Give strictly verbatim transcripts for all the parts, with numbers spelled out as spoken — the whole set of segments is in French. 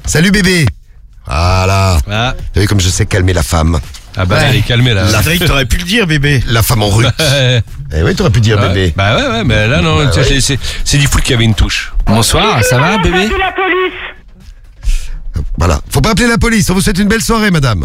Salut bébé. Voilà. Ah. Vous vu comme je sais calmer la femme. Ah bah Ouais. elle est calmée là. Cédric, t'aurais pu le dire, bébé. La femme en rue. Eh oui, t'aurais pu dire Ouais. bébé. Bah ouais, ouais, mais là non, Bah c'est, ouais. c'est, c'est, c'est du foot qui avait une touche. Bonsoir, ça va bébé? La police. Voilà. Faut pas appeler la police. On vous souhaite une belle soirée, madame.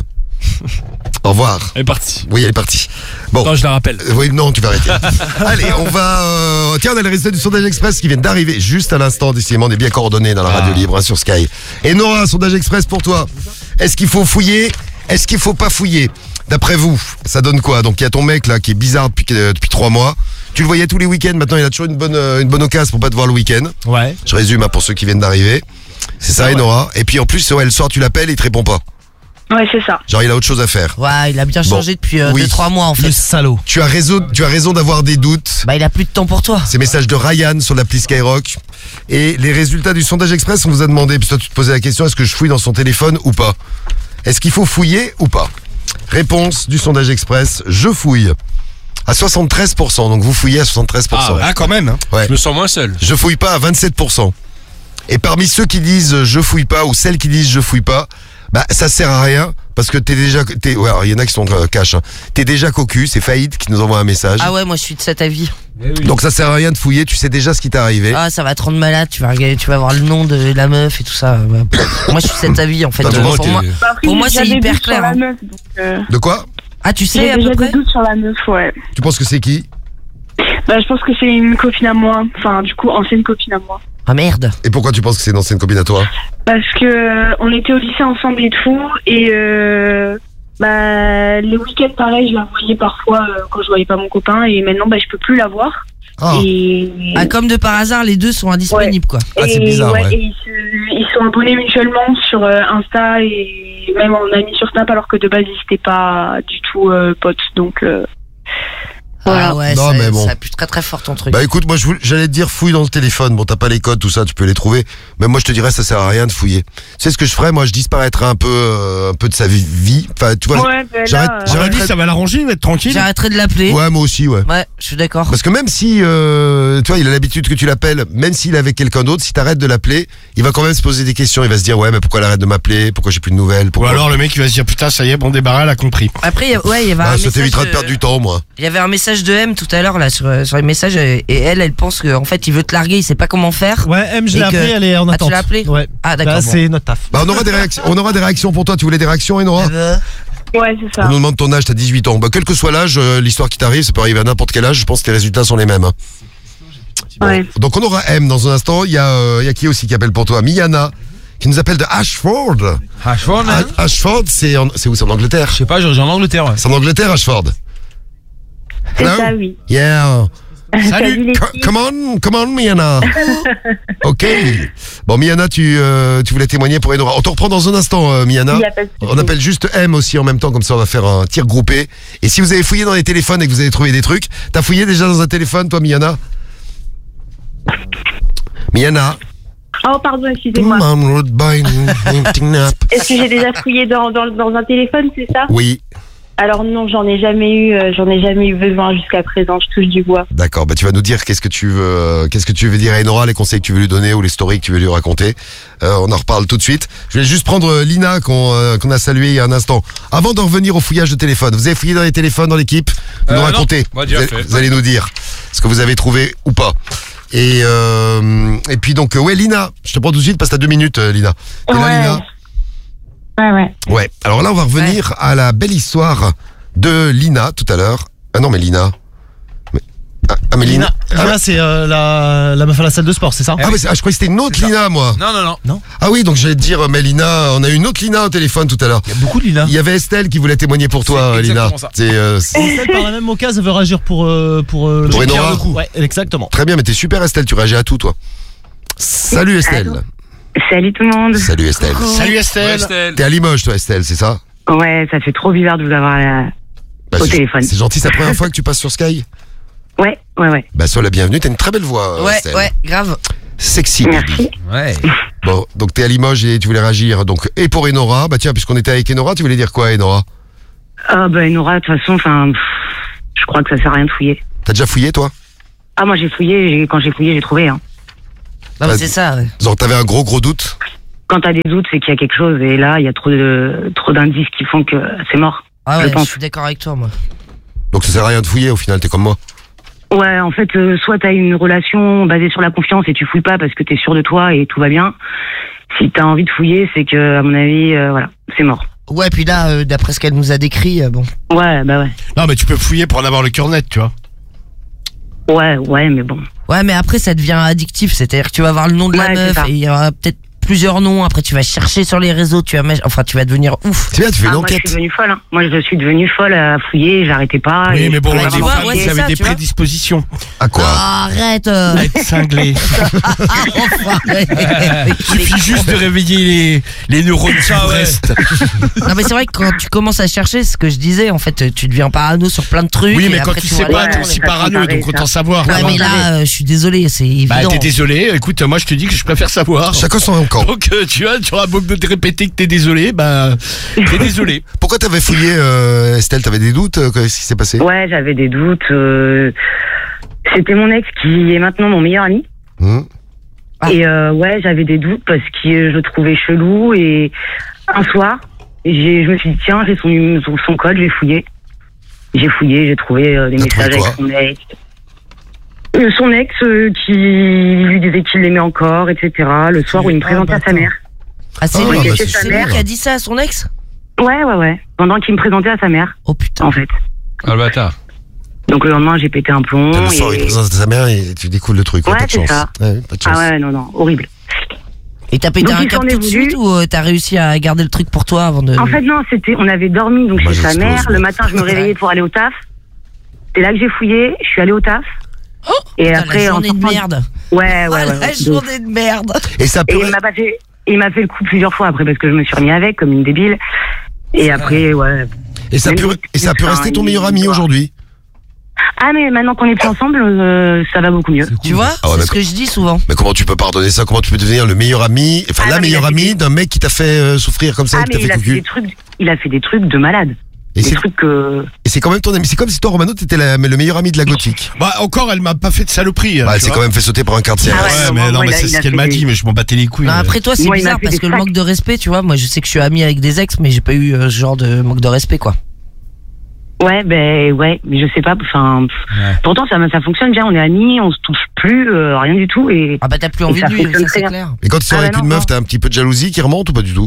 Au revoir. Elle est partie. Oui, elle est partie. Bon. Non, je la rappelle. Euh, Oui, non, tu vas arrêter. Allez, on va... Euh... Tiens, on a le résultat du sondage express qui vient d'arriver juste à l'instant. Décidément, on est bien coordonnés dans la radio libre hein, sur Sky. Et Nora, un sondage express pour toi. Est-ce qu'il faut fouiller? Est-ce qu'il faut pas fouiller? D'après vous, ça donne quoi? Donc, il y a ton mec là qui est bizarre depuis, euh, depuis trois mois. Tu le voyais tous les week-ends. Maintenant, il a toujours une bonne, euh, une bonne occasion pour pas te voir le week-end. Ouais. Je résume hein, pour ceux qui viennent d'arriver. C'est ça, et Nora. Et puis en plus, ouais, le soir, tu l'appelles et il te répond pas. Ouais, c'est ça. Genre, il a autre chose à faire. Ouais, il a bien Bon. changé depuis deux Oui. trois mois en fait. Le salaud. Tu as raison, tu as raison d'avoir des doutes. Bah il a plus de temps pour toi. Ces messages de Ryan sur l'appli Skyrock. Et les résultats du sondage express, on vous a demandé, puis toi tu te posais la question, est-ce que je fouille dans son téléphone ou pas? Est-ce qu'il faut fouiller ou pas? Réponse du sondage express, je fouille. À soixante-treize pour cent, donc vous fouillez à soixante-treize pour cent. Ah, quand même. Hein. Ouais. Je me sens moins seul. Je fouille pas à vingt-sept pour cent. Et parmi ceux qui disent je fouille pas ou celles qui disent je fouille pas, bah ça sert à rien parce que t'es déjà, t'es, ouais, il y en a qui sont euh, cash. Hein. T'es déjà cocu, c'est Faïd qui nous envoie un message. Ah ouais, moi je suis de cet avis. Donc ça sert à rien de fouiller, tu sais déjà ce qui t'est arrivé. Ah ça va te rendre malade, tu vas regarder, tu vas voir le nom de la meuf et tout ça. Ouais. Moi je suis de cet avis en fait. Bah, Euh, moi, pour t'es- moi. Bah, après, Pour moi, j'ai c'est déjà des hyper doutes clair, sur la hein. meuf, donc, euh, De quoi? Ah tu sais j'ai à déjà peu des près. doutes sur la meuf, ouais. Tu penses que c'est qui? Bah, je pense que c'est une copine à moi. Enfin, du coup, ancienne copine à moi. Ah merde. Et pourquoi tu penses que c'est une ancienne copine à toi? Parce que euh, on était au lycée ensemble et tout, et euh, bah les week-ends pareil, je la voyais parfois euh, quand je voyais pas mon copain, et maintenant bah je peux plus la voir. Ah, Et Ah comme de par hasard les deux sont indisponibles quoi. Ah, c'est et, bizarre, ouais. et ils, se- ils sont abonnés mutuellement sur euh, Insta et même on a mis sur Snap alors que de base ils étaient pas du tout euh, potes, donc euh, voilà. Ah ouais, Non, ça, mais bon. ça pue très très fort ton truc. bah écoute, moi je voulais- j'allais te dire fouille dans le téléphone. Bon, t'as pas les codes, tout ça, tu peux les trouver. Mais moi je te dirais, ça sert à rien de fouiller. Tu sais ce que je ferais? Moi je disparaîtrais un peu, euh, un peu de sa vie- vie. Enfin, tu vois. Ouais, bah, j'arrête- là, euh, j'arrête- J'aurais dit, ça va l'arranger, il va être tranquille. J'arrêterai de l'appeler. Ouais, moi aussi, ouais. Ouais, je suis d'accord. Parce que même si, euh, tu vois, il a l'habitude que tu l'appelles, même s'il est avec quelqu'un d'autre, si t'arrêtes de l'appeler, il va quand même se poser des questions. Il va se dire, ouais, mais pourquoi elle arrête de m'appeler? Pourquoi j'ai plus de nouvelles? Ou Pourquoi... alors le mec il va se dire putain ça y est bon débarras elle a compris. Après, il y a- ouais, il y avait Ah, un ça message t'évitera de de- perdre du temps, moi. Il y avait un message de M tout à l'heure là sur, sur les messages et et elle, elle pense qu'en fait il veut te larguer, il sait pas comment faire. Ouais, M, je Et l'ai que- appelé, elle est en Ah, tu attente. l'as appelé Ouais. Ah d'accord. Là, bon. c'est notre taf. Bah, on aura des réactions, on aura des réactions pour toi. Tu voulais des réactions, Enora? Euh, ouais, c'est On ça. nous demande ton âge, t'as dix-huit ans. Bah, quel que soit l'âge, euh, l'histoire qui t'arrive, ça peut arriver à n'importe quel âge. Je pense que les résultats sont les mêmes. hein. Bon. Ouais. Donc, on aura M dans un instant. Il y a, euh, il y a qui aussi qui appelle pour toi? Miana, qui nous appelle de Ashford. Ashford, Ah, Ashford, c'est en- c'est où? C'est en Angleterre. Je sais pas, j'ai en Angleterre. Ouais. C'est en Angleterre, Ashford. C'est Hello? ça, oui. Yeah. Salut les Co- filles. Come on, come on, Miana. Ok. Bon, Miana, tu, euh, tu voulais témoigner pour Enora. On te reprend dans un instant, euh, Miana. Il y a pas de souci. On appelle juste M aussi en même temps, comme ça on va faire un tir groupé. Et si vous avez fouillé dans les téléphones et que vous avez trouvé des trucs, t'as fouillé déjà dans un téléphone, toi, Miana? Miana. Oh, pardon, excusez-moi. Mom would buy me up. Est-ce que j'ai déjà fouillé dans, dans, dans un téléphone, c'est ça? Oui, Alors non, j'en ai jamais eu, euh, j'en ai jamais eu besoin jusqu'à présent. Je touche du bois. d'accord. Bah tu vas nous dire qu'est-ce que tu veux, euh, qu'est-ce que tu veux dire à Enora, les conseils que tu veux lui donner ou les stories que tu veux lui raconter. Euh, on en reparle tout de suite. Je vais juste prendre euh, Lina qu'on euh, qu'on a salué il y a un instant. Avant d'en revenir au fouillage de téléphone, vous avez fouillé dans les téléphones dans l'équipe? Vous Euh, nous non. racontez. Moi, vous, déjà allez, fait. vous allez nous dire ce que vous avez trouvé ou pas. Et euh, et puis donc euh, ouais Lina, je te prends tout de suite parce que t'as deux minutes euh, Lina. T'es là, Ouais. Lina? Ouais, ouais. Ouais. Alors là on va revenir à la belle histoire de Lina tout à l'heure. Ah non mais Lina. Mais, ah, ah, mais Lina. Lina, Ah, Lina, c'est euh, la, la meuf à la salle de sport, c'est ça? ah, mais c'est- ah, je croyais que c'était une autre Lina moi. Non, non, non. Ah oui donc j'allais te dire mais Lina, on a eu une autre Lina au téléphone tout à l'heure. Il y a beaucoup de Lina. Il y avait Estelle qui voulait témoigner pour toi C'est Lina. exactement ça. C'est euh, c'est- Estelle, par la même occasion, veut réagir pour, euh, pour, euh, Pour le Enora. Pierre Lecou. Ouais, exactement. très bien mais t'es super Estelle, tu réagis à tout toi. Salut Estelle. Allô. Salut tout le monde. Salut Estelle. Salut Ouais, Estelle. Estelle. T'es à Limoges toi Estelle, c'est ça? Ouais, ça fait trop bizarre de vous avoir là. Bah, Au c'est- téléphone. C'est gentil, c'est la première fois que tu passes sur Sky? Ouais, ouais, ouais. Bah sois la bienvenue, t'as une très belle voix Ouais, Estelle. ouais, grave. Sexy Merci. baby. Ouais. Bon, donc t'es à Limoges et tu voulais réagir. Donc, et pour Enora, bah tiens, puisqu'on était avec Enora, tu voulais dire quoi, Enora? Ah bah Nora, de toute façon, enfin, pff, je crois que ça sert à rien de fouiller. T'as déjà fouillé, toi? Ah moi j'ai fouillé, j'ai- quand j'ai fouillé, j'ai trouvé. Hein. Non, mais Vas-y. c'est ça. Ouais. Genre, t'avais un gros gros doute? quand t'as des doutes, c'est qu'il y a quelque chose. Et là, il y a trop de, trop d'indices qui font que c'est mort. Ah je ouais, je, pense. suis d'accord avec toi, moi. Donc ça sert à rien de fouiller au final, t'es comme moi. Ouais, en fait, euh, soit t'as une relation basée sur la confiance et tu fouilles pas parce que t'es sûr de toi et tout va bien. Si t'as envie de fouiller, c'est que, à mon avis, euh, voilà, c'est mort. Ouais, puis là, euh, d'après ce qu'elle nous a décrit, euh, bon. Ouais, bah ouais. Non, mais tu peux fouiller pour en avoir le cœur net, tu vois. Ouais, ouais, mais bon. Ouais, mais après, ça devient addictif. C'est-à-dire que tu vas voir le nom de la Ouais, c'est meuf ça. et il y aura peut-être plusieurs noms. Après, tu vas chercher sur les réseaux. Tu vas, mach- enfin, tu vas devenir ouf. C'est bien, tu fais Ah, une moi, je enquête. suis devenue folle. Hein. Moi, je suis devenue folle à fouiller, j'arrêtais pas. Oui, et mais bon, je Ouais, des tu pouvais vois, fois, ouais, vous c'est avez ça, des tu vois. prédispositions À quoi? Ah, arrête. euh. à être cinglé. Enfin, ouais. Il suffit juste de réveiller les, les neurones du Ah ouais. reste. Non, mais c'est vrai que quand tu commences à chercher, ce que je disais, en fait, tu deviens parano sur plein de trucs. Oui, et mais quand après, tu tu sais vois pas, les t'es noms, aussi ça parano, comparait, donc ça. autant savoir. Ouais, Comment mais ça là, euh, je suis désolé, c'est évident. Bah, t'es désolé. Écoute, moi, je te dis que je préfère savoir. Chacun son camp. Donc, euh, tu vois, tu auras beau de te répéter que t'es désolé, bah, t'es désolé. Pourquoi t'avais fouillé, euh, Estelle? T'avais des doutes? euh, Qu'est-ce qui s'est passé? Ouais, j'avais des doutes. euh, C'était mon ex qui est maintenant mon meilleur ami. Hum. Ah. Et euh, ouais, j'avais des doutes parce que je le trouvais chelou. Et un soir, j'ai, je me suis dit, tiens, j'ai son, son, son code, je vais fouiller. J'ai fouillé, j'ai trouvé euh, des T'as messages trouvé avec son ex. Euh, son ex euh, qui lui disait qu'il l'aimait encore, et cetera. Le soir où il me Ah, présentait à sa bâtard. mère. Ah, c'est Ah, lui, bah, c'est c'est c'est super. lui qui a dit ça à son ex? Ouais, ouais, ouais. Pendant qu'il me présentait à sa mère, Oh putain. en fait. Ah le bâtard. Donc le lendemain, j'ai pété un plomb. Le soir, il et... te présente à sa mère et tu découvres le truc. Ouais, pas de c'est chance. ça. Ouais, pas de chance. Ah ouais, non, non, horrible. Et t'as pété Donc, un il s'en câble est tout de voulu. suite ou euh, t'as réussi à garder le truc pour toi avant de. En fait, non, c'était, on avait dormi donc Moi, chez sa j'explose, mère. moi. Le matin, je me réveillais pour aller au taf. C'est là que j'ai fouillé. Je suis allée au taf. Oh, et putain, après, la en journée de sortant- merde. Ouais, ouais, Ah, ouais. la ouais. journée de merde. Et ça Et peut. il m'a pas fait, il m'a fait le coup plusieurs fois après parce que je me suis remis avec comme une débile. Et après, ouais. Et ça Même peut, si et ça peut c'est rester un- ton meilleur ami aujourd'hui. Ah, mais maintenant qu'on est plus ensemble, euh, ça va beaucoup mieux. Tu vois, Ah ouais, c'est mais ce que je dis souvent. Mais comment tu peux pardonner ça? Comment tu peux devenir le meilleur ami, enfin Ah la non, mais meilleure il a fait amie des- d'un mec qui t'a fait euh, souffrir comme ça, Ah, qui mais t'a il fait a fait des cocu? trucs, il a fait des trucs de malade. Et Des c'est trucs que. et c'est quand même ton ami. C'est comme si toi, Romano, t'étais la- le meilleur ami de la gothique. Bah, encore, elle m'a pas fait de saloperie. Bah, hein, elle tu s'est vois. quand même fait sauter par un quart de C R S. Ah Ouais, ouais, mais moi, non, moi, mais il a- c'est il ce a qu'elle fait m'a des- dit, mais je m'en battais les couilles. Non, euh. après toi c'est Moi, il m'a bizarre fait parce des que le sacs. manque de respect, tu vois, moi je sais que je suis ami avec des ex, mais j'ai pas eu euh, ce genre de manque de respect quoi. Ouais, ben ouais, mais je sais pas. Enfin, pff, Ouais. pourtant ça, ça fonctionne bien. On est amis, on se touche plus, euh, rien du tout. Et Ah bah t'as plus Et envie ça de lui, fonctionne ça c'est très clair. Et quand tu sors Ah avec bah une non, meuf, non. t'as un petit peu de jalousie qui remonte ou pas du tout?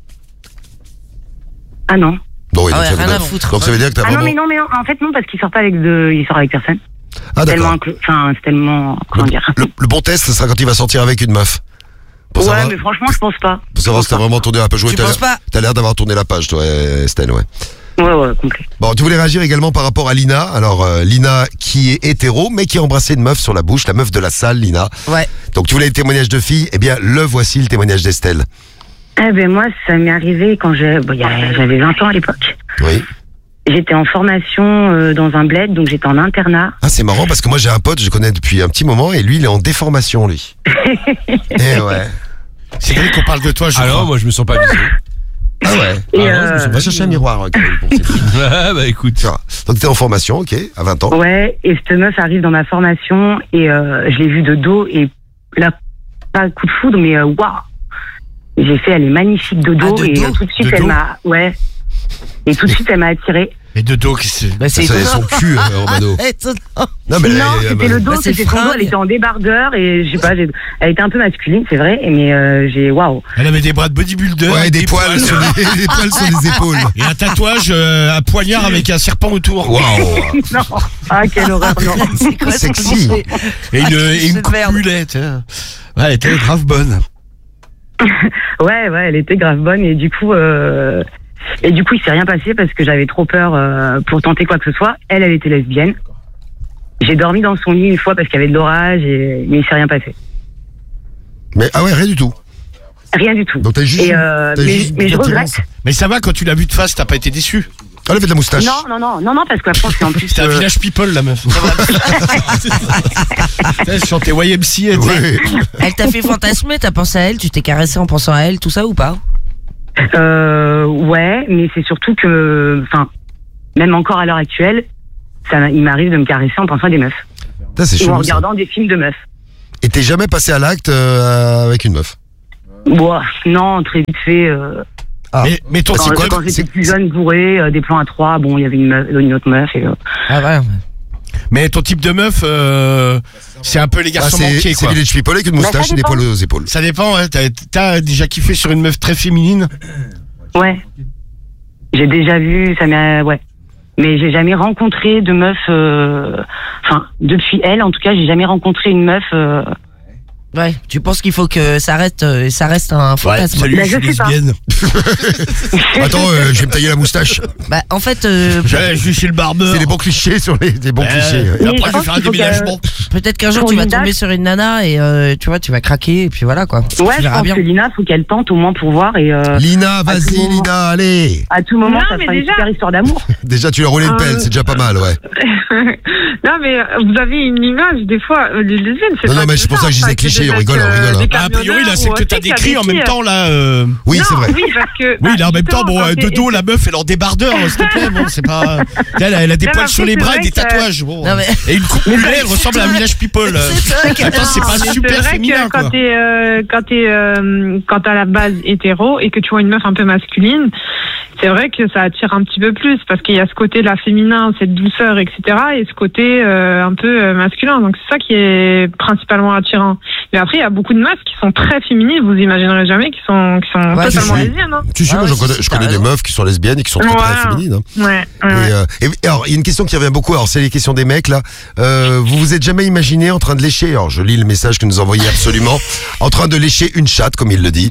ah non. Non, oui, Ah donc, ouais, ça veut rien à dire- foutre. donc ça veut dire que t'as Ah non, vraiment. mais non, mais non, en fait non, parce qu'il sort pas avec de, il sort avec personne. Ah Tellement, d'accord. inclus- enfin, c'est tellement, comment Le, dire. le- le bon test, ce sera quand il va sortir avec une meuf. Pour Ouais, savoir, mais franchement, je pense pas. pour savoir si t'as vraiment tourné la page. Ouais, Tu t'as penses l'air- pas? T'as l'air d'avoir tourné la page, toi, Estelle, ouais. Ouais, ouais, complet. Bon, tu voulais réagir également par rapport à Lina. Alors, euh, Lina qui est hétéro, mais qui a embrassé une meuf sur la bouche, la meuf de la salle, Lina. Ouais. Donc, tu voulais le témoignage de fille. Eh bien, le voici, le témoignage d'Estelle. Eh ben moi, ça m'est arrivé quand j'ai, bon, il y a- j'avais vingt ans à l'époque. Oui. J'étais en formation euh, dans un bled, donc j'étais en internat. Ah, c'est marrant parce que moi, j'ai un pote, je le connais depuis un petit moment, et lui, il est en déformation, lui. Eh ouais. C'est vrai qu'on parle de toi, je Alors crois. moi je me sens pas visé. Ah ouais. Et Ah non, je me euh, sens On va chercher un miroir. euh, quand même, pour ces- Ah bah écoute. Tu vois. Donc, t'es en formation, ok, à vingt ans. ouais, et cette meuf arrive dans ma formation et euh, je l'ai vue de dos et là, pas un coup de foudre, mais euh, waouh. J'ai fait, elle est magnifique de dos Ah, de et dos euh, tout de suite De elle dos m'a, ouais. Et tout de suite elle m'a attiré. Et de dos, qui c'est. Bah Ça, c'est c'est étonnant. son cul, euh, Romano. Étonnant. Non, mais non, elle- elle- c'était le dos, bah, c'est c'était son dos. fringue. Elle était en débardeur et je sais pas, j'ai- elle était un peu masculine, c'est vrai, mais euh, j'ai waouh. Elle avait des bras de bodybuilder. Ouais, des poils sur les, des poils sur les épaules. Et un tatouage, euh, un poignard avec un serpent autour. Waouh. Non, ah quelle horreur, non. C'est quoi ce Sexy. projet? Et une, Ah, et une c'est de merde. copulette. hein. Ouais, elle était grave bonne. Ouais, ouais, elle était grave bonne et du coup, euh, et du coup, il s'est rien passé parce que j'avais trop peur euh, pour tenter quoi que ce soit. Elle, elle était lesbienne. J'ai dormi dans son lit une fois parce qu'il y avait de l'orage et mais il s'est rien passé. Mais ah ouais, rien du tout. Rien du tout. Donc t'as juste. Et euh, t'as mais, juste mais je une regrette. attirance. Mais ça va, quand tu l'as vue de face, t'as pas été déçu. Ah, elle avait de la moustache. Non, non, non, non, non, parce que la France, c'est en plus. C'était un euh, village people, la meuf. Elle chantait Y M C A. tu sais. Ouais. Elle t'a fait fantasmer, t'as pensé à elle, tu t'es caressé en pensant à elle, tout ça ou pas? euh, ouais, mais c'est surtout que, enfin, même encore à l'heure actuelle, ça, il m'arrive de me caresser en pensant à des meufs Putain, c'est ou en chelou, ça. regardant des films de meufs. Et t'es jamais passé à l'acte euh, avec une meuf? Bon, non, très vite fait. Euh, Ah. Mais, mais ton quand c'est quoi, quand c'est- j'étais plus jeune, bourré, euh, des plans à trois, bon, il y avait une, meuf, une autre meuf. Et, euh, Ah ouais. Mais ton type de meuf, euh, c'est un peu les Ah, garçons c'est manqués, c'est quoi. Village People avec une Bah, ça moustache et des dépend. poils aux épaules. Ça dépend, ouais. T'as, t'as déjà kiffé sur une meuf très féminine? ouais. J'ai déjà vu, ça m'a, ouais. Mais j'ai jamais rencontré de meuf, euh, enfin, depuis elle, en tout cas, j'ai jamais rencontré une meuf, euh, Ouais, tu penses qu'il faut que ça reste, euh, ça reste un Ouais, fantasme. salut, Bah, je suis je sais pas. lesbienne. Attends, euh, je vais me tailler la moustache. Bah, en fait, euh, Je je suis chez le barbeur. C'est les bons clichés sur les des bons Euh, clichés. Et Mais après, je je vais pense faire un qu'il faut déménagement. peut-être qu'un jour Pour tu vas Linda, tomber sur une nana et euh, tu vois, tu vas craquer et puis voilà quoi. ouais, tu je verras pense bien. que Lina, faut qu'elle tente au moins pour voir et, euh, Lina, tout vas-y, moment. Lina, allez. à tout moment, Non, ça mais sera une déjà- super histoire d'amour. Déjà, tu l'as roulé une pelle, Euh, c'est déjà pas mal, ouais. Non, mais vous avez une image, des fois, euh, les lesbiennes, c'est Non, pas non, mais que c'est pour ça que je disais enfin, cliché, des on mecs, rigole, on euh, rigole, hein. des Bah, a priori, là, c'est camionneurs que ou t'as tu sais, décrit en qu'il y a même des temps, là. euh, Oui, c'est Non, vrai. Oui, parce que. Oui, bah, là, en même temps, justement, bon, euh, quand de t'es- dos, la meuf, elle est en débardeur, s'il te plaît. Bon, c'est pas. Elle, elle a des Non, poils mais sur les après, bras et c'est des vrai que- tatouages. Bon. Non, mais- Et une coupe mulet, elle ressemble à un village people. C'est vrai que- Attends, c'est non, pas Mais super c'est vrai féminin, que quand quoi. t'es euh, quand t'es euh, quand t'as la base hétéro et que tu vois une meuf un peu masculine, c'est vrai que ça attire un petit peu plus parce qu'il y a ce côté là féminin, cette douceur, et cetera, et ce côté euh, un peu euh, masculin. Donc c'est ça qui est principalement attirant. Mais après, il y a beaucoup de meufs qui sont très féminines. Vous imaginerez jamais qui sont qui sont Ouais, totalement si, si. lesbiennes. Hein. Tu sais, Ah moi, ouais, j'en si, connais, si, je t'as connais des raison. meufs qui sont lesbiennes et qui sont très, très Voilà. féminines. Hein. Ouais. ouais, Et, ouais. euh, et- alors, il y a une question qui revient beaucoup. Alors, c'est les questions des mecs là. Euh, vous vous êtes jamais imaginé en train de lécher? Alors, je lis le message que nous envoyait absolument. En train de lécher une chatte, comme il le dit.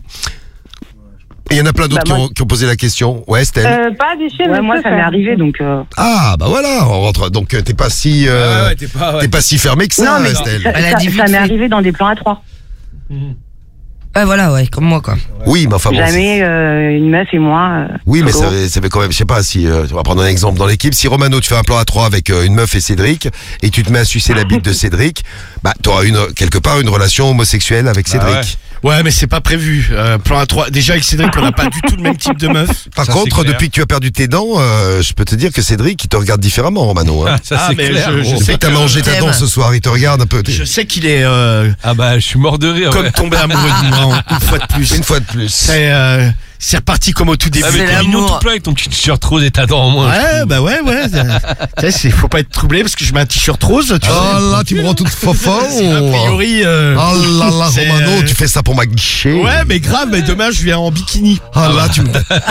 Et il y en a plein d'autres Bah, moi- qui, ont, qui ont posé la question. Ouais, Estelle. Euh, pas des chiens, Ouais, mais moi, ça, ça m'est arrivé, donc. Euh... Ah, bah voilà. On rentre. Donc, euh, t'es pas si, euh, Ah ouais, t'es pas. ouais. t'es pas si fermé que ça, non, mais Estelle. ça, Elle a ça- dit vite ça m'est fait. arrivé dans des plans à trois. Ouais, voilà, ouais, comme moi quoi. Oui, mais enfin bon. c'est- Jamais euh, une meuf et moi. euh, Oui, mais solo. ça, ça fait quand même, je sais pas si, euh, on va prendre un exemple dans l'équipe. Si Romano, tu fais un plan à trois avec euh, une meuf et Cédric, et tu te mets à sucer la bite de Cédric, bah, t'auras une, quelque part une relation homosexuelle avec Cédric. ouais. Ouais, mais c'est pas prévu. Euh, plan à trois. Déjà, avec Cédric, on n'a pas du tout le même type de meuf. Par Ça, contre, c'est clair. depuis que tu as perdu tes dents, euh, je peux te dire que Cédric, il te regarde différemment, Romano. Hein. Ah, ça, Ah, c'est mais clair. je- je gros. Depuis sais que t'as que- mangé ta Thème. dent ce soir, il te regarde un peu. Je sais qu'il est euh, Ah bah, je suis mort de rire. comme ouais. tombé amoureux de moi, une fois de plus. Une fois de plus. C'est euh, c'est reparti comme au tout début. Ah, mais C'est t'es mignon l'amour. tout plein avec ton petit t-shirt rose et ta dent en moins. Ouais, bah ouais, ouais. Tu sais, c'est- faut pas être troublé parce que je mets un t-shirt rose. Tu sais. Oh là, tu me rends toute fofo. C'est a priori. euh, Oh là là, c'est, Romano, euh, tu fais ça pour ma guichet. Ouais, mais grave, mais demain je viens en bikini. Oh là, tu me.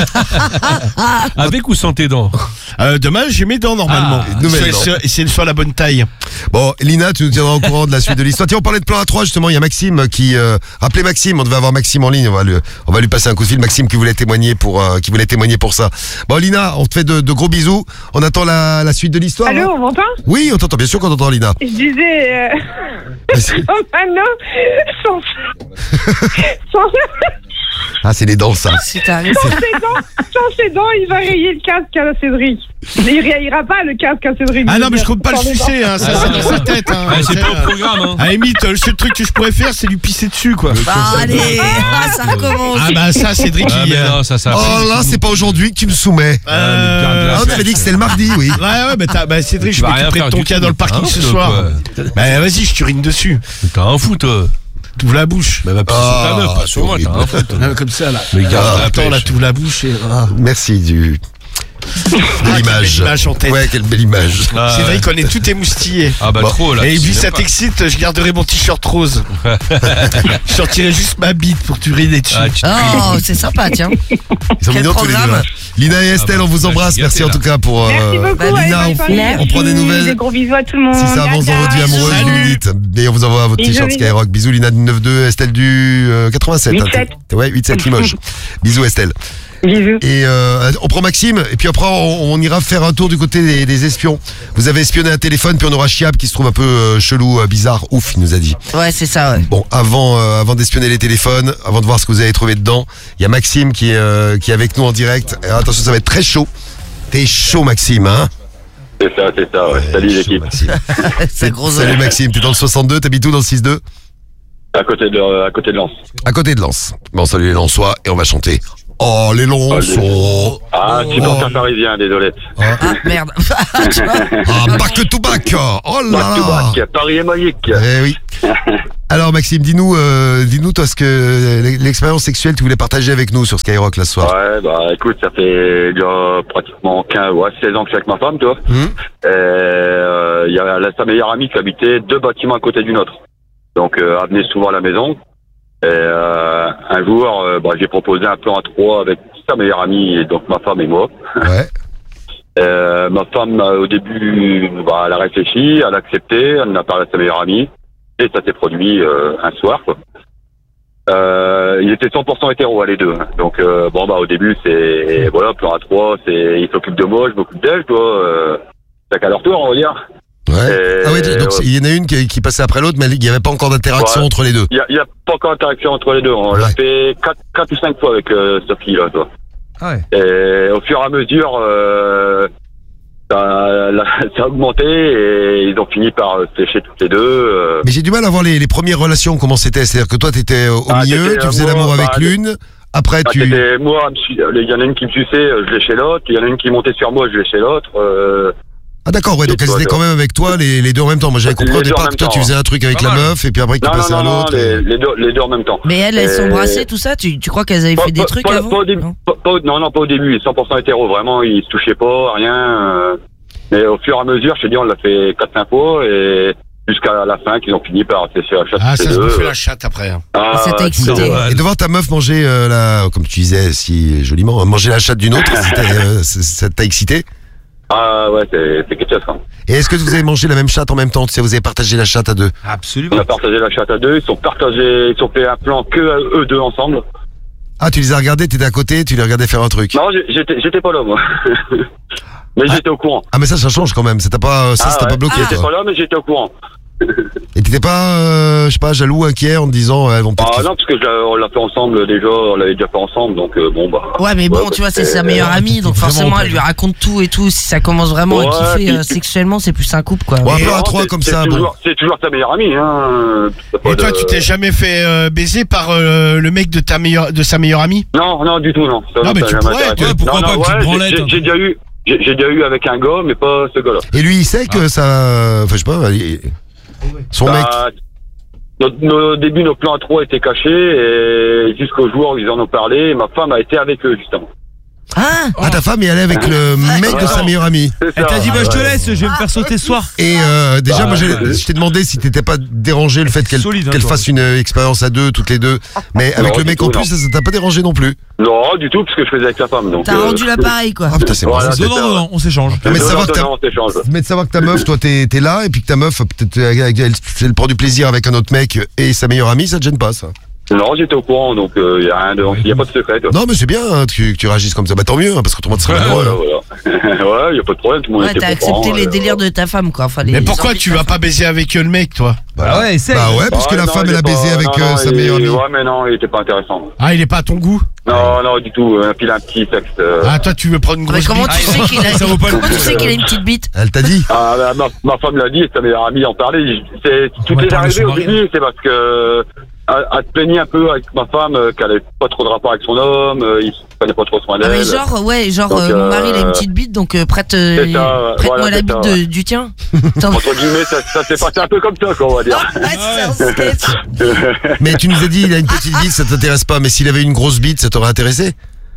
Avec ou sans tes dents? Euh, demain j'ai mes dents normalement. Ah, nouvelles C'est- dents. c'est- c'est soit la bonne taille. Bon, Lina, tu nous tiendras au courant de la suite de l'histoire. Tiens, on parlait de plan à trois, justement. Il y a Maxime qui, euh, rappelez Maxime, on devait avoir Maxime en ligne. On va lui, on va lui passer un coup de fil. Maxime qui voulait témoigner pour, euh, qui voulait témoigner pour ça. Bon, Lina, on te fait de, de gros bisous. On attend la, la suite de l'histoire. Allô, hein. on m'entend? Oui, on t'entend, bien sûr qu'on t'entend, Lina. Je disais. Euh... Vas-y. oh, Mano, sans... sans... Ah, c'est les dents, ça. Si t'arrives. sans ses dents, sans ses dents, il va rayer le casque à Cédric. Il rayera pas le casque à Cédric. Ah non, mais je compte pas le Sans les dents. sucer, hein, ça c'est dans sa tête. Hein, Ah, c'est Tu sais, pas au euh, programme, hein. À la limite, le seul truc que je pourrais faire, c'est lui pisser dessus, quoi. Bah, allez, ah, ça recommence. Ah bah ça, Cédric, Ah, il... mais euh, non, ça, ça. Oh là, c'est pas aujourd'hui que tu me soumets. euh, Ah, on avait dit que c'était le mardi, oui. Ouais, ouais, mais t'as, bah Cédric, Tu je vas rien m'occuperai de faire ton du cas tout. dans le parking Hein, ce toi, soir. quoi. Bah vas-y, je t'urine dessus. T'as un fou, toi. T'ouvres la bouche. Bah, va pisser sur ta Ah, meuf, pas c'est sur moi, t'as horrible. un fou, toi. Ah, Comme ça, là. Mais garde Ah, la Attends, là, pêche. t'ouvres la bouche et... ah. Merci du. De Ah, l'image. quelle belle image en tête. Ouais, quelle belle image. Ah, Cédric, on est tout émoustillé. Ah bah Bon. trop là. Et tu vu sais ça pas. t'excite, je garderai mon t-shirt rose. Je sortirai juste ma bite pour t'uriner dessus. Ah, tu te Oh, c'est sympa, tiens. Ils sont Quel mignons tous les deux. programme. là. Lina et Estelle, Ah bah, on vous là, embrasse. je suis Merci gâté, en tout là. cas pour. Merci euh, beaucoup. bah, allez, Lina, bye on- bye. on prend des nouvelles. Des gros bisous à tout le monde. Si ça avance dans votre vie amoureuse, vous nous dites. Et on vous envoie votre Bisous, t-shirt bisous. Skyrock. Bisous Lina du neuf deux, Estelle du euh, quatre-vingt-sept. huit hein, sept. t'es- Ouais, huit sept Limoges. Bisous Estelle. Bisous. Et euh, on prend Maxime, et puis après on, on ira faire un tour du côté des, des espions. Vous avez espionné un téléphone, puis on aura Chiab qui se trouve un peu euh, chelou, euh, bizarre, ouf, il nous a dit. Ouais, c'est ça, ouais. Bon, avant, euh, avant d'espionner les téléphones, avant de voir ce que vous avez trouvé dedans, il y a Maxime qui est, euh, qui est avec nous en direct. Et attention, ça va être très chaud. T'es chaud Maxime, hein? C'est ça, c'est ça. Ouais. Salut Chaud, l'équipe. Maxime. C'est gros. Salut Maxime, t'es dans le soixante-deux, t'habites où dans le six deux? À côté de, à côté de Lens. À côté de Lens. Bon, salut les Lensois, et on va chanter Oh, les lonçons. Ah, supporter parisien, désolé. Ah, merde. Tu vois Ah, back to back. Oh là Back to là. back, Paris est magique. Eh oui. Alors Maxime, dis-nous, euh, dis-nous toi ce que l'expérience sexuelle que tu voulais partager avec nous sur Skyrock là ce soir. Ouais, bah écoute, ça fait déjà pratiquement quinze, ouais, seize ans que je suis avec ma femme, toi. Hum. Et euh, il y a la, sa meilleure amie qui habitait deux bâtiments à côté d'une autre. Donc, euh, elle venait souvent à la maison. Et euh, un jour, euh, bah, j'ai proposé un plan à trois avec sa meilleure amie, et donc ma femme et moi. Ouais. Euh, ma femme, euh, au début, bah, elle a réfléchi, elle a accepté, elle en a parlé à sa meilleure amie. Et ça s'est produit euh, un soir, quoi. Euh, ils étaient cent pour cent hétéros, les deux. Hein. Donc, euh, bon, bah, au début, c'est, voilà, plan à trois, c'est, il s'occupe de moi, je m'occupe d'elle, toi. Euh, chacun à leur tour, on va dire. Ouais. Et, Ah ouais, donc ouais. il y en a une qui, qui passait après l'autre, mais il n'y avait pas encore d'interaction Ouais. entre les deux. Il y a, il y a pas encore d'interaction entre les deux. On Ouais. l'a fait quatre, quatre ou cinq fois avec euh, Sophie, là, toi. Ah ouais. Et au fur et à mesure, euh, ça, la- ça a augmenté et ils ont fini par se sécher toutes les deux. euh. Mais j'ai du mal à voir les, les premières relations, comment c'était. C'est-à-dire que toi, tu étais au Ah, milieu, c'était, tu euh, faisais moi, l'amour avec bah, l'une, après Ah, tu... c'était moi, elle me suit- il y en a une qui me suçait, euh, je l'ai chez l'autre. Il y en a une qui montait sur moi, je l'ai chez l'autre. Euh, Ah d'accord, ouais, donc Et elles toi, étaient toi. quand même avec toi, les, les deux en même temps. Moi j'avais Les compris au deux en départ même que toi temps, tu faisais un truc avec Pas la mal. meuf, et puis après que tu non, non, passais non, à non, l'autre. les, et- les deux, les deux en même temps. Mais elles, elles Et- s'embrassaient, tout ça tu, tu crois qu'elles avaient Pas- fait des pas- trucs pas- avant pas au début, Non pas- pas au- non, non, pas au début, cent pour cent hétéro, vraiment, ils se touchaient pas, rien. euh, mais au fur et à mesure, je te dis, on l'a fait quatre cinq fois, et jusqu'à la fin, qu'ils ont fini par se faire la chatte Ah, tous ça les se deux. bouffer la chatte après. hein. Ah, Ça t'a ouais, excité. c'est- Ouais. Et de voir ta meuf manger, euh, la, comme tu disais si joliment, manger la chatte d'une autre, c'était, euh, c- ça t'a excité? Ah ouais, c'est c'est quelque chose, quand même. Et est-ce que vous avez mangé la même chatte en même temps? Tu sais, vous avez partagé la chatte à deux? On Absolument. a partagé la chatte à deux, ils sont partagés, ils ont fait un plan que à eux deux ensemble. Ah, tu les as regardés, t'étais à côté, tu les regardais faire un truc. Non, j'ai- j'étais j'étais pas là, moi. Mais Ah. j'étais au courant. Ah mais ça, ça change quand même. Ça t'a pas, ça, Ah, ça t'a ouais. pas bloqué, J'étais toi. pas là, mais j'étais au courant. Et t'étais pas, euh, je sais pas, jaloux, inquiet en te disant, euh, elles vont peut-être. Ah kiffer. non, parce que je l'ai- on l'a fait ensemble déjà, on l'avait déjà fait ensemble, donc euh, bon bah. Ouais, mais bon, Ouais, tu vois, c'est parce sa que- meilleure amie, donc vraiment forcément, pas elle lui raconte tout et tout. Si ça commence vraiment Ouais, à kiffer puis- euh, sexuellement, c'est plus un couple, quoi. Ouais, un Et peu à non, trois c'est- comme c'est ça, bon. toujours- C'est toujours ta meilleure amie, hein. T'as pas Et toi, de- tu t'es jamais fait euh, baiser par euh, le mec de ta meilleure, de sa meilleure amie? Non, non, du tout, non. Ça, Non, mais ça tu jamais pourrais, intéressé. ouais, pourquoi non, pas, non, une petite ouais, j'ai- branlette, j'ai- un J'ai déjà eu, j'ai j'ai déjà eu avec un gars, mais pas ce gars-là. Et lui, il sait que ça, enfin, je sais pas, il- son mec. Bah, notre- nos, au début, nos plans à trois étaient cachés, et jusqu'au jour où ils en ont parlé, ma femme a été avec eux, justement. Ah Ah, ta femme est allée avec le mec de sa meilleure amie. C'est Elle ça, t'a dit, bah je te ouais. laisse, je vais me faire sauter ce soir. Et euh, déjà, Bah, moi, j'ai- ouais. je t'ai demandé si t'étais pas dérangé le fait qu'elle Solide, hein, qu'elle toi. fasse une euh, expérience à deux, toutes les deux. Mais avec Non, le du mec tout, en plus, non. ça ça t'a pas dérangé non plus. Non, du tout, parce que je faisais avec la femme, donc. T'as euh, rendu l'appareil, quoi. Ah putain, c'est Voilà, marrant. c'est Non, non, ça. non, non, on s'échange. Mais de Non, savoir non, que t'as- non, on s'échange. Mais de savoir que ta meuf, toi, t'es t'es là, et puis que ta meuf, peut-être, elle, elle, elle prend du plaisir avec un autre mec et sa meilleure amie, ça te gêne pas, ça? Non, j'étais au courant, donc il euh, y a rien de, il y a pas de secret. Toi. Non, mais c'est bien hein, que, tu- que tu réagisses comme ça. Bah tant mieux, hein, parce que tout le monde serait malheureux. Voilà, voilà. Ouais, y a pas de problème, tout le monde Ouais, était t'as au courant, accepté les euh, délires de ta femme, quoi. Enfin, les Mais pourquoi envies de tu ta vas femme. pas baiser avec euh, le mec, toi? Bah ouais, essaye. Bah ouais, parce que Ouais, la non, femme, il elle a est baisé pas- avec non, euh, non, sa il- meilleure amie. Ouais, mais non, il était pas intéressant. Ah, il est pas à ton goût? Non, non, du tout. Et puis il a un petit sexe. euh, Ah, toi, tu veux prendre une Mais grosse comment bite? tu sais qu'il a, Ça vaut pas le comment coup. tu sais qu'il a une petite bite? Elle t'a dit? Ah, bah, ma, ma femme l'a dit, et sa meilleure amie en parlait. C'est, tout va est parler arrivé son au mari. début, c'est parce que elle, elle se plaignait un peu avec ma femme euh, qu'elle avait pas trop de rapport avec son homme, euh, il prenait pas trop soin Ah, d'elle. mais genre, ouais, genre, Donc, euh, mon euh, mari, il a une petite bite, donc euh, prête, euh, c'est ça, prête-moi voilà, la c'est bite ça, de- ouais. du tien. Attends. Entre guillemets, ça, ça s'est passé un peu comme ça, quoi, on va dire. Ah, c'est un sketch. Mais tu nous as dit, il a une petite bite, ça t'intéresse pas. Mais s'il avait une grosse bite, ça t'aurait intéressé?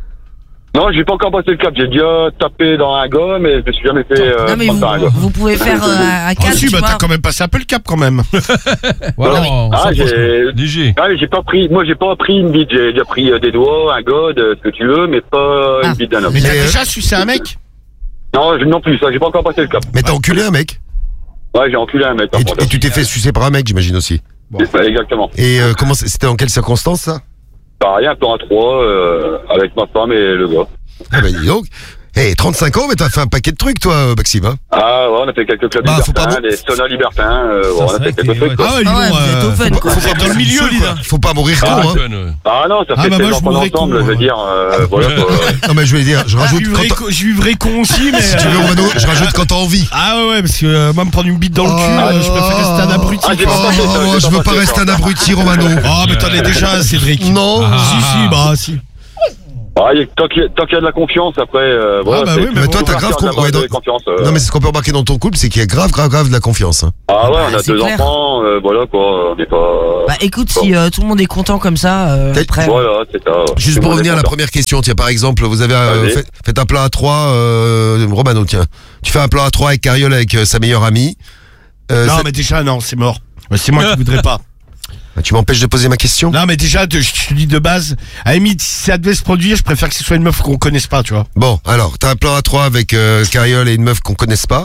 Non, j'ai pas encore passé le cap. J'ai déjà tapé dans un gars, mais je me suis jamais fait euh, Non, mais prendre vous, par un gars. vous pouvez faire euh, à, à Ah, quatre, si, tu bah, t'as vois. quand même passé un peu le cap, quand même. Voilà, Non, mais- on Ah, s'en fout. j'ai- Léger. Ah, mais j'ai pas pris, moi j'ai pas pris une bite, j'ai déjà pris euh, des doigts, un god, euh, ce que tu veux, mais pas Ah. une bite d'un homme. Mais t'as Mais, euh, déjà sucé un mec? Non, je- non plus, ça, j'ai pas encore passé le cap. Mais t'as enculé un mec? Ouais, j'ai enculé un mec, par Et tu, contre. et tu t'es fait sucer par un mec, j'imagine aussi. Ouais, exactement. Et euh, comment c'est- c'était dans quelles circonstances ça? Pareil, un plan à trois, euh, avec ma femme et le gars. Ah bah dis donc. Eh, trente-cinq ans, mais t'as fait un paquet de trucs, toi, euh, Maxime. Hein. Ah, ouais, on a fait quelques clubs Bah, faut libertins, pas- des saunas libertins, euh, ouais, on a c'est fait vrai quelques que t'es- trucs, quoi. ouais. Ah, Ah ouais, vous êtes au fun, quoi. Faut pas dans le milieu, solide, quoi. hein. Faut pas mourir con, Ah, hein. Jeune, ouais. Ah non, ça Ah, fait bah, seize moi, ans je qu'on est mourrais ensemble, con, je veux hein. dire, euh, voilà, quoi. Non, mais je vais dire, je Ah, rajoute je quand vivrais t'as- con- je vivrais con aussi, mais. si tu euh, veux, Romano, je rajoute quand t'as envie. Ah ouais, ouais, parce que euh, moi, me prendre une bite dans le cul, Oh. euh, je préfère rester un abruti. Ah, j'ai quoi. pas passé ça, Oh, j'ai je pas veux pas passé rester ça. un abruti, Romano. Oh, mais t'en es déjà, Cédric. Non. Si, si, bah, si. Ah, y a- tant qu'il y, a- tant qu'il y a de la confiance, après, euh, voilà, Ah bah c'est- oui, mais faut toi, t'as partir grave de la con- ouais, base de donc- confiance. euh. Non mais c'est ce qu'on peut remarquer dans ton couple, c'est qu'il y a grave, grave, grave de la confiance. Hein. Ah ouais, Bah, on a c'est deux clair. enfants, euh, voilà quoi, on n'est pas... Bah écoute, si euh, tout le monde est content comme ça, euh, T'as- après. Voilà, c'est ça. Juste Tout pour le monde revenir est à la content. première question, tiens par exemple, vous avez euh, Vas-y. fait, fait un plan à trois, euh, Romano, tiens. Tu fais un plan à trois avec Cariole avec euh, sa meilleure amie. Euh, Non, ça- mais déjà, non, c'est mort. Ouais, C'est moi qui voudrais pas. Tu m'empêches de poser ma question. Non, mais déjà, de- je te dis de base, à la limite, si ça devait se produire, je préfère que ce soit une meuf qu'on connaisse pas, tu vois. Bon, alors, t'as un plan à trois avec euh, Cariole et une meuf qu'on connaisse pas.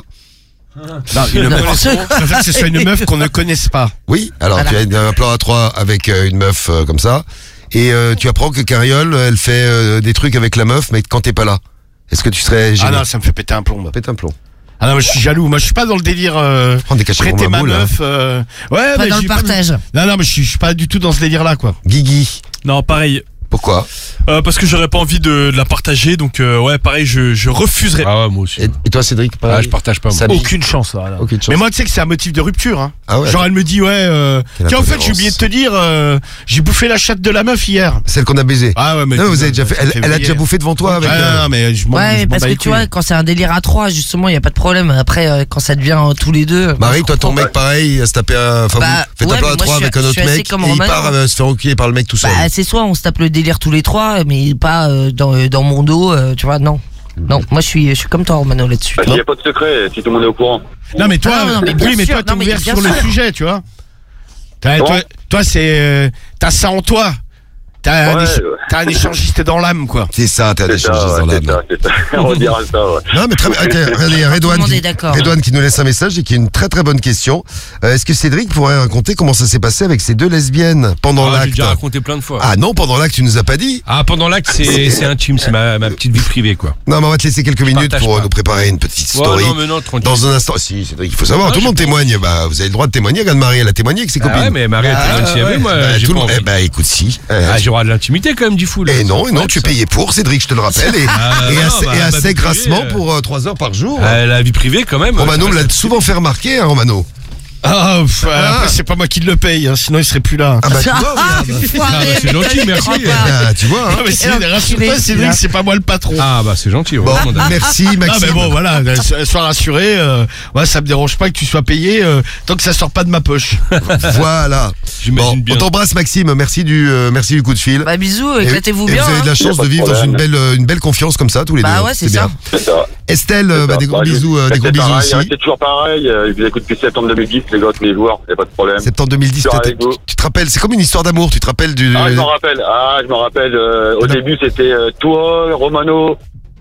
Non, une meuf, je préfère que ce soit une meuf qu'on ne connaisse pas. Oui, alors Voilà. tu as un plan à trois avec euh, une meuf euh, comme ça. Et euh, tu apprends que Cariole, elle fait euh, des trucs avec la meuf, mais quand t'es pas là. Est-ce que tu serais gêné? Ah non, ça me fait péter un plomb. bah. Pète un plomb. Ah non, moi je suis jaloux. Moi je suis pas dans le délire. Euh, Prends des cachets prêter pour ma ma boule, hein. meuf. Euh, ouais, Pas mais dans je le suis partage. Non, non, mais je suis, je suis pas du tout dans ce délire-là, quoi. Guigui, Non, pareil. pourquoi? Euh, parce que j'aurais pas envie de, de la partager, donc euh, ouais, pareil, je, je refuserais. Ah ouais, moi aussi. et, et toi Cédric? Ah, pareil je partage pas. moi. Samy Aucune chance, voilà. Aucune chance. Mais moi, tu sais que c'est un motif de rupture. Hein. Ah ouais, Genre, elle me dit, ouais. Euh, Quelle tiens, en fait, intolérance. j'ai oublié de te dire, euh, j'ai bouffé la chatte de la meuf hier. celle qu'on a baisé. Ah ouais, mais. non, mais vous avez déjà fait. ça Elle, fait elle a vriller. déjà bouffé devant toi avec. Ah, euh, non, non, mais je m'en je Ouais, m'en parce bats que les tu vois, couilles. quand c'est un délire à trois, justement, il y a pas de problème. Après, euh, quand ça devient euh, tous les deux. euh, Marie, toi ton mec pareil, se taper un. Enfin, Bah, vous faites ouais, un plan mais à moi, trois je avec suis- un je autre suis assez mec comme et il Romano, part hein. euh, se faire enculer par le mec tout seul. Bah, c'est soit on se tape le délire tous les trois, mais pas euh, dans, euh, dans mon dos, euh, tu vois, non. Non, moi je suis, je suis comme toi, Romano, là-dessus. Bah, il n'y a pas de secret, si tout le monde est au courant. Non, mais toi, Ah, non, non, mais bien oui, mais sûr, toi, t'es non, mais ouvert bien sur le sûr. sujet, tu vois. T'as- Bon. Toi, toi c'est. euh, T'as ça en toi. T'as un, Ouais, éch- ouais. t'as un échangiste dans l'âme, quoi. C'est ça, t'es un C'est échange ça, dans ouais, l'âme. c'est ça, c'est ça. On dira ça, ouais. Non, mais très bien. Ok, regardez, il y a Redouane, Tout le monde qui, est d'accord. Redouane qui nous laisse un message et qui a une très très bonne question. Euh, Est-ce que Cédric pourrait raconter comment ça s'est passé avec ces deux lesbiennes pendant Ah, j'ai l'acte? déjà raconté plein de fois. Ah non, pendant l'acte, tu nous as pas dit. Ah, pendant l'acte, c'est c'est intime, c'est ma, ma petite vie privée, quoi. Non, mais on va te laisser quelques minutes partage pour pas. nous préparer une petite Ouais, story. non, mais non, tranquille. Dans un instant, si Cédric, il faut savoir, Ah, tout le monde j'ai pas témoigne. Bah, vous avez le droit de témoigner. Regarde Marie, elle a témoigné avec ses Ah copines. ouais, mais Marie, elle Ah, témoigne si elle veut, moi, bah, j'ai tout pas le monde. envie. Eh bah, écoute, si. Eh, Ah, j'ai droit de l'intimité quand même du fou, là. Et non, et non, Ouais, tu ça. payais pour, Cédric, je te le rappelle, et, Ah, et non, assez, bah, et bah, assez vie privée, grassement euh. pour euh, trois heures par jour. Ah, la vie privée, quand même. Romano euh, me l'a souvent fait remarquer, hein, Romano. Ah, pff, après, c'est pas moi qui le paye, hein, sinon il serait plus là. Ah bah, tu vois, Ah, regarde. foiré, c'est gentil, mais merci. je crois pas. Ah, tu vois, hein. Ah, mais c'est, quel rassure-toi, enculé, Cédric, celui-là. c'est pas moi le patron. Ah, bah, c'est gentil, Bon, vraiment. d'accord. merci Ah, Maxime. mais bon, voilà, euh, sois rassuré, euh, ouais, ça me dérange pas que tu sois payé euh, tant que ça sort pas de ma poche. Voilà. J'imagine Bon, bien. on t'embrasse Maxime, merci du, euh, merci du coup de fil. Bah bisous, Et- éclatez-vous et bien. Vous avez de la hein. chance Y a pas de de vivre dans problème. une belle, euh, une belle confiance comme ça tous les Bah deux. ouais, c'est ça. bien. C'est ça. Estelle, euh, C'est bah, ça. des gros Bah, je- bisous, euh, des gros restez bisous pareil, aussi. restez toujours pareil, euh, je vous écoute depuis septembre deux mille dix, les gars, tous les joueurs, y a pas de problème. Septembre deux mille dix, Toujours t'étais- avec vous. tu, tu te rappelles, c'est comme une histoire d'amour, tu te rappelles du. Ah, je m'en rappelle, ah, je m'en rappelle, euh, au Non. début, c'était euh, toi, Romano,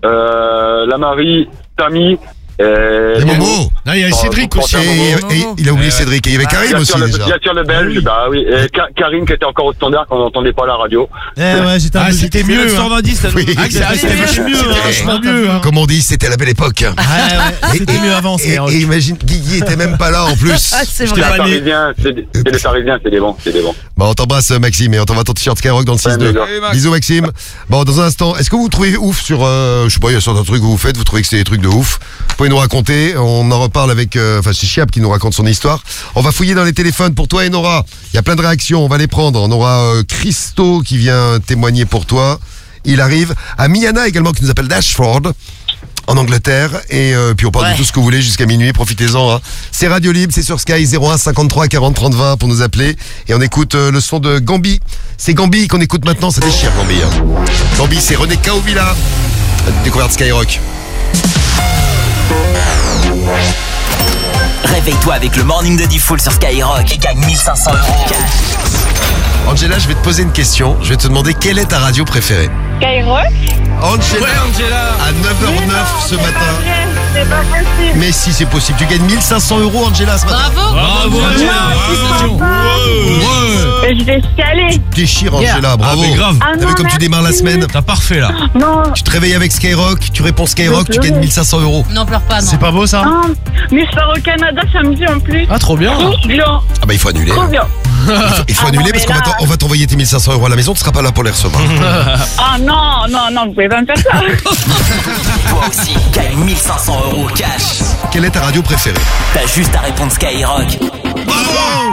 euh, la Marie, Samy, euh, Et Momo. Non, il y a Oh, Cédric faut aussi. penser à Et, Momo. et- et il a oublié Euh, Cédric. Et il y avait ah, Karim bien aussi sûr, le, déjà. bien sûr le Belge, bah oui, et Ka- Karine qui était encore au standard qu'on n'entendait pas à la radio. Eh ouais, j'étais un Ah, peu. c'était c'est mieux, le hein. cent vingt-dix, là, Oui. nous. Ah, que ça- c'était vachement mieux, hein, vachement mieux. Hein. Comme on dit, c'était la belle époque. Ouais, ouais, c'était mieux avant, Et, Skyrock. et imagine, Guigui était même pas là en plus. Ah, c'est J'étais vrai. pas né. Parisien, c'est des- c'est les Parisiens, c'est des bons, c'est des bons. Bon, on t'embrasse Maxime et on t'envoie ton t-shirt Skyrock dans le six deux. les gars. Bisous Maxime. Bon, dans un instant, est-ce que vous trouvez ouf sur, euh, je sais pas, il y a certains trucs que vous faites, vous trouvez que c'est des trucs de ouf. Vous pouvez nous raconter, on en reparle avec, euh, enfin c'est Chiab qui nous raconte son histoire. On va fouiller dans les téléphones pour toi et Nora. Il y a plein de réactions, on va les prendre. On aura euh, Christo qui vient témoigner pour toi. Il arrive. À Miana également qui nous appelle d'Ashford. En Angleterre, et euh, puis on parle Ouais. de tout ce que vous voulez jusqu'à minuit, profitez-en. Hein. C'est Radio Libre, c'est sur Sky, zéro un cinquante-trois quarante trente vingt pour nous appeler. Et on écoute euh, le son de Gambi. C'est Gambi qu'on écoute maintenant, ça déchire Gambi. Hein. Gambi, c'est René Kaovila, découverte Skyrock. Réveille-toi avec le morning de Diffoul sur Skyrock et gagne mille cinq cents euros cash. Angela, je vais te poser une question. Je vais te demander quelle est ta radio préférée. Skyrock? Angela, Angela. à neuf heures neuf ce matin. C'est pas possible. Mais si c'est possible, tu gagnes mille cinq cents euros Angela ce matin. Bravo. Bravo, Angela. Non, Ouais. Je vais scaler. Déchire Angela, bravo. Ah, mais grave. Ah T'as vu non, comme tu démarres la merci. semaine? T'as parfait, là. Non, Tu te réveilles avec Skyrock, tu réponds Skyrock, tu gagnes mille cinq cents euros. N'en pleure pas, non. C'est pas beau ça? non. Mais je pars au Canada samedi en plus. Ah, trop bien. Trop bien. Ah bah il faut annuler. Trop bien. Il faut, il faut Ah annuler non, parce mais qu'on va là- t'en- on va t'envoyer tes mille cinq cents euros à la maison, tu seras pas là pour les recevoir. Ah non, non, non, vous pouvez pas me faire ça. Toi aussi, gagne mille cinq cents euros cash. Quelle est ta radio préférée? T'as juste à répondre Skyrock. Bravo!